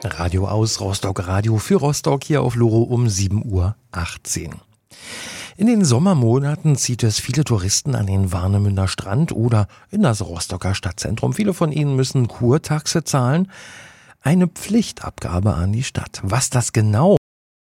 Radio aus Rostock, Radio für Rostock hier auf Loro um 7:18 Uhr. In den Sommermonaten zieht es viele Touristen an den Warnemünder Strand oder in das Rostocker Stadtzentrum. Viele von ihnen müssen Kurtaxe zahlen, eine Pflichtabgabe an die Stadt. Was das genau